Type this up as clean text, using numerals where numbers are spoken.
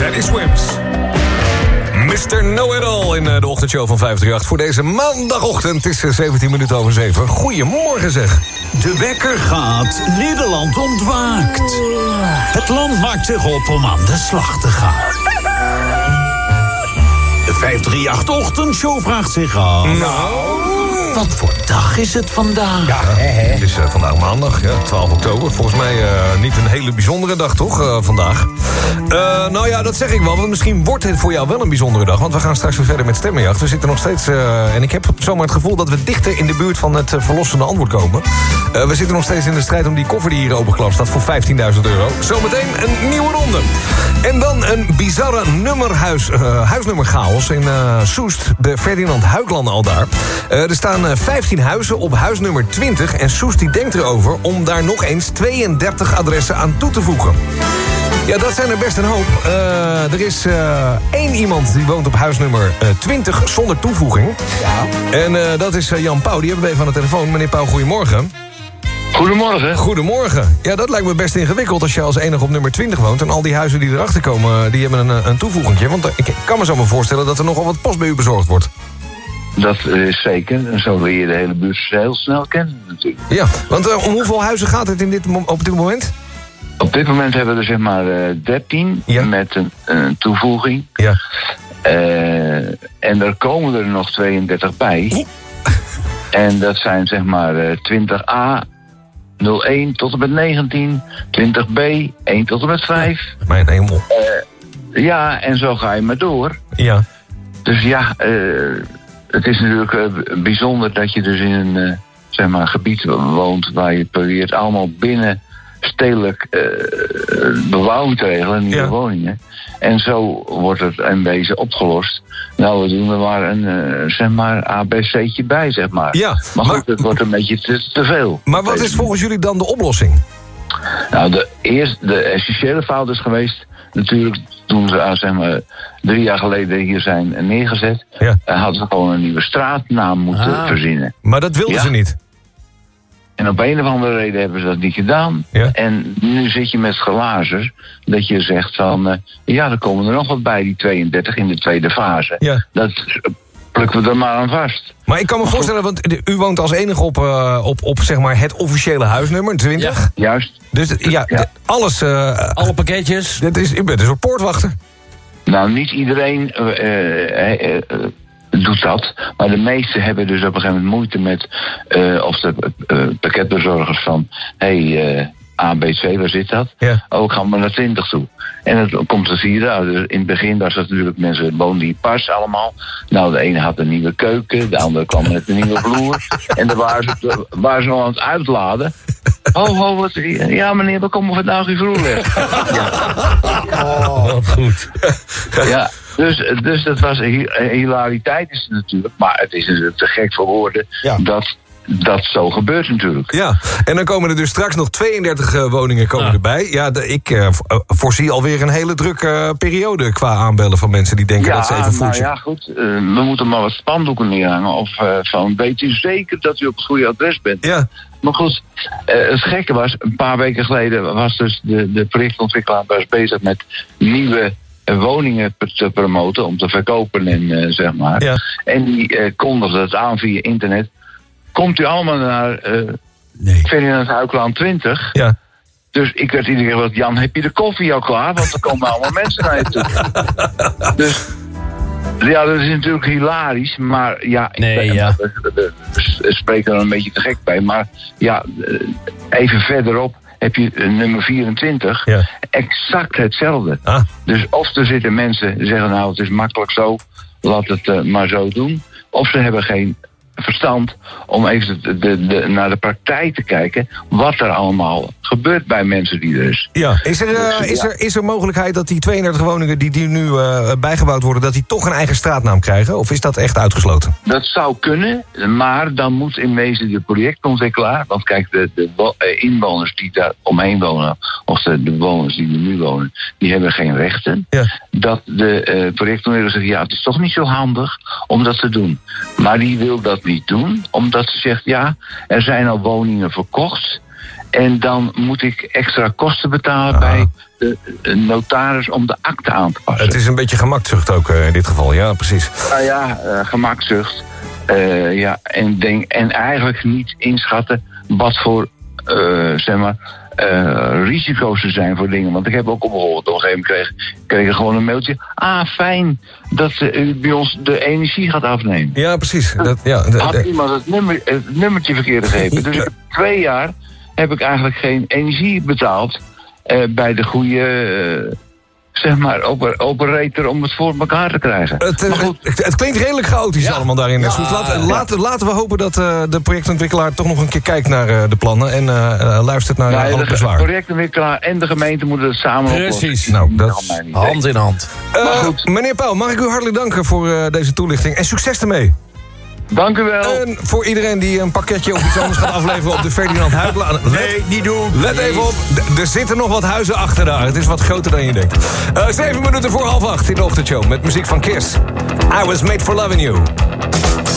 Teddy Swims. Mr. Know-it-all in de ochtendshow van 538 voor deze maandagochtend. Het is 17 minuten over 7. Goedemorgen zeg. De wekker gaat, Nederland ontwaakt. Het land maakt zich op om aan de slag te gaan. De 538-ochtendshow vraagt zich af... wat voor dag is het vandaag? Ja, het is vandaag maandag, 12 oktober. Volgens mij niet een hele bijzondere dag, toch, vandaag? Nou ja, dat zeg ik wel, want misschien wordt het voor jou wel een bijzondere dag. Want we gaan straks weer verder met stemmenjacht. We zitten nog steeds, en ik heb zomaar het gevoel dat we dichter in de buurt van het verlossende antwoord komen. We zitten nog steeds in de strijd om die koffer die hier opengeklapt staat voor €15.000. Zometeen een nieuwe ronde. En dan een bizarre huisnummerchaos in Soest. De Ferdinand Huiklaan al daar. Er staan 15 huizen op huisnummer 20... en Soest die denkt erover om daar nog eens 32 adressen aan toe te voegen. Ja, dat zijn er best een hoop. Er is één iemand die woont op huisnummer 20 zonder toevoeging. Ja. En dat is Jan Pauw, die hebben we even aan de telefoon. Meneer Pauw, goedemorgen. Goedemorgen. Goedemorgen. Ja, dat lijkt me best ingewikkeld als je als enige op nummer 20 woont... en al die huizen die erachter komen, die hebben een toevoegingje. Want ik kan me zo maar voorstellen dat er nogal wat post bij u bezorgd wordt. Dat is zeker. En zo wil je de hele buurt heel snel kennen natuurlijk. Ja, want om hoeveel huizen gaat het op dit moment? Op dit moment hebben we er zeg maar 13 met een toevoeging. Ja. En er komen er nog 32 bij. En dat zijn zeg maar 20A, 01 tot en met 19, 20B, 1 tot en met 5. Mijn hemel. Ja, en zo ga je maar door. Ja. Dus ja, het is natuurlijk bijzonder dat je dus in een zeg maar, gebied woont waar je probeert allemaal binnen stedelijk bebouwing te regelen, nieuwe woningen. En zo wordt het in wezen opgelost. Nou, we doen er maar een zeg maar ABC'tje bij, zeg maar. Ja, maar goed, het wordt een beetje te veel. Maar wat is volgens jullie dan de oplossing? Nou, de essentiële fout is geweest natuurlijk toen ze zeg maar 3 jaar geleden hier zijn neergezet, hadden ze gewoon een nieuwe straatnaam moeten verzinnen. Maar dat wilden ze niet. En op een of andere reden hebben ze dat niet gedaan. Ja. En nu zit je met glazen dat je zegt van... er komen er nog wat bij, die 32 in de tweede fase. Ja. Dat plukken we er maar aan vast. Maar ik kan me voorstellen, want u woont als enige op zeg maar het officiële huisnummer, 20. Ja. Juist. Dus alles... alle pakketjes. U bent een soort poortwachter. Nou, niet iedereen... doet dat, maar de meesten hebben dus op een gegeven moment moeite met of de pakketbezorgers van ABC, waar zit dat? Ja. Ook gaan we naar 20 toe. En dan komt het hier uit. Dus in het begin was dat natuurlijk mensen woonden hier pas allemaal. Nou, de ene had een nieuwe keuken, de andere kwam met een nieuwe vloer. En dan waren ze nog aan het uitladen. Ja meneer, we komen vandaag uw vloer weg. Wat goed. Ja. Dus dat was hilariteit is het natuurlijk. Maar het is natuurlijk te gek voor woorden dat zo gebeurt natuurlijk. Ja, en dan komen er dus straks nog 32 woningen erbij. Ja, ik voorzie alweer een hele drukke periode qua aanbellen van mensen die denken dat ze even voelen. Nou ja, goed. We moeten maar wat spandoeken neerhangen. Of van, weet u zeker dat u op het goede adres bent? Ja. Maar goed, het gekke was, een paar weken geleden was dus de projectontwikkelaar bezig met nieuwe woningen te promoten, om te verkopen en zeg maar. Ja. En die kondigde het aan via internet. Komt u allemaal naar Ferdinand Huiklaan 20? Ja. Dus ik werd iedere keer wat, Jan, heb je de koffie al klaar? Want er komen allemaal mensen naar je toe. Dus ja, dat is natuurlijk hilarisch, maar ja, we spreken er een beetje te gek bij. Maar ja, even verderop heb je nummer 24, exact hetzelfde. Ah. Dus of er zitten mensen die zeggen, nou, het is makkelijk zo, laat het maar zo doen. Of ze hebben geen verstand om even naar de praktijk te kijken wat er allemaal gebeurt bij mensen die er is. Ja. Is er mogelijkheid dat die 32 woningen die nu bijgebouwd worden, dat die toch een eigen straatnaam krijgen? Of is dat echt uitgesloten? Dat zou kunnen, maar dan moet in wezen de projectontwikkelaar, want kijk, de inwoners die daar omheen wonen, of de bewoners die er nu wonen, die hebben geen rechten. Ja. Dat de projectontwikkelaar zegt, ja, het is toch niet zo handig om dat te doen. Maar die wil dat niet doen, omdat ze zegt, ja, er zijn al woningen verkocht en dan moet ik extra kosten betalen bij de notaris om de akte aan te passen. Het is een beetje gemakzucht ook in dit geval, ja, precies. Nou ja, gemakzucht. En eigenlijk niet inschatten wat voor, risico's er zijn voor dingen. Want ik heb ook op een gegeven moment kreeg gewoon een mailtje. Fijn dat u bij ons de energie gaat afnemen. Ja, precies. Had iemand het nummertje verkeerd gegeven. Dus 2 jaar heb ik eigenlijk geen energie betaald bij de goede... operator om het voor elkaar te krijgen. Het klinkt redelijk chaotisch allemaal daarin. Ja, laten we hopen dat de projectontwikkelaar toch nog een keer kijkt naar de plannen en luistert naar alle bezwaar. De projectontwikkelaar en de gemeente moeten het samen oplossen. Precies. Nou, dat hand in hand. Meneer Pauw, mag ik u hartelijk danken voor deze toelichting en succes ermee. Dank u wel. En voor iedereen die een pakketje of iets anders gaat afleveren op de Ferdinand Huidlaan. Nee, niet doen. Let even op, er zitten nog wat huizen achter daar. Het is wat groter dan je denkt. 7 minuten voor 7:30 in de ochtendshow met muziek van Kiss. I was made for loving you.